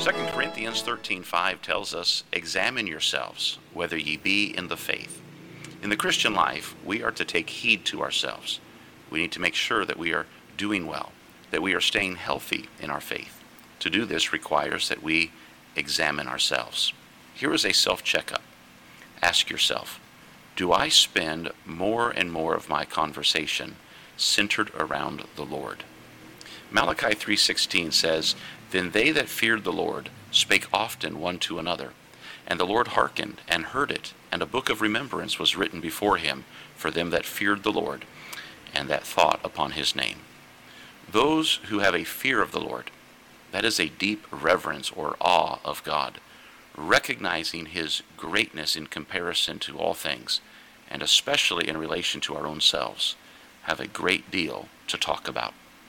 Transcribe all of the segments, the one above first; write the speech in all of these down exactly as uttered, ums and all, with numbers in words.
Second Corinthians thirteen five tells us, "Examine yourselves, whether ye be in the faith." In the Christian life, we are to take heed to ourselves. We need to make sure that we are doing well, that we are staying healthy in our faith. To do this requires that we examine ourselves. Here is a self-checkup. Ask yourself, do I spend more and more of my conversation centered around the Lord? Malachi three sixteen says, "Then they that feared the Lord spake often one to another, and the Lord hearkened and heard it, and a book of remembrance was written before him for them that feared the Lord, and that thought upon his name." Those who have a fear of the Lord, that is a deep reverence or awe of God, recognizing his greatness in comparison to all things, and especially in relation to our own selves, have a great deal to talk about.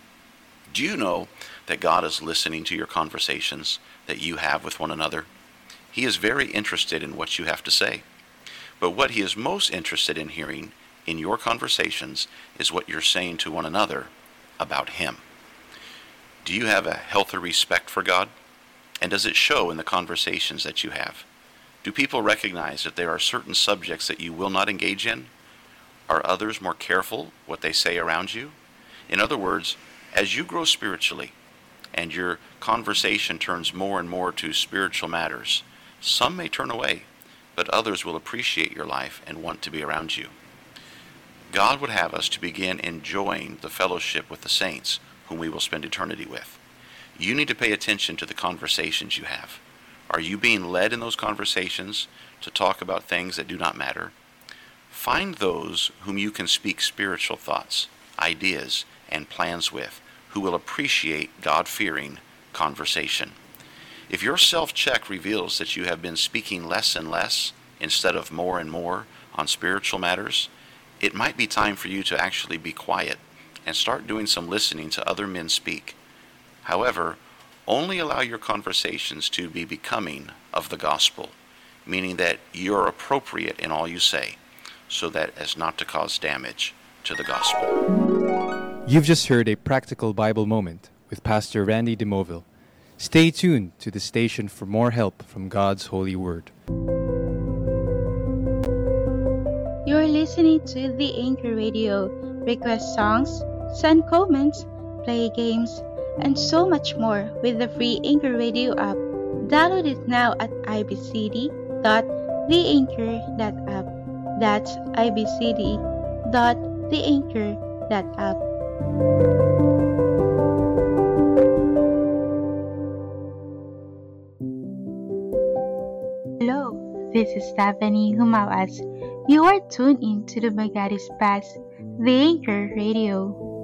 Do you know that God is listening to your conversations that you have with one another? He is very interested in what you have to say. But what he is most interested in hearing in your conversations is what you're saying to one another about him. Do you have a healthy respect for God? And does it show in the conversations that you have? Do people recognize that there are certain subjects that you will not engage in? Are others more careful what they say around you? In other words, as you grow spiritually and your conversation turns more and more to spiritual matters, some may turn away, but others will appreciate your life and want to be around you. God would have us to begin enjoying the fellowship with the saints whom we will spend eternity with. You need to pay attention to the conversations you have. Are you being led in those conversations to talk about things that do not matter? Find those whom you can speak spiritual thoughts, ideas, and plans with, who will appreciate God-fearing conversation. If your self-check reveals that you have been speaking less and less instead of more and more on spiritual matters, it might be time for you to actually be quiet and start doing some listening to other men speak. However, only allow your conversations to be becoming of the gospel, meaning that you're appropriate in all you say, so that as not to cause damage to the gospel. You've just heard a practical Bible moment with Pastor Randy DeMoville. Stay tuned to the station for more help from God's holy word. You're listening to the Anchor Radio. Request songs, send comments, play games, and so much more with the free Anchor Radio app. Download it now at i b c d dot the anchor dot app. That's i b c d dot the anchor dot app. Hello, this is Stephanie Humawas. You are tuned in to the Magaris Pass, the Anchor Radio.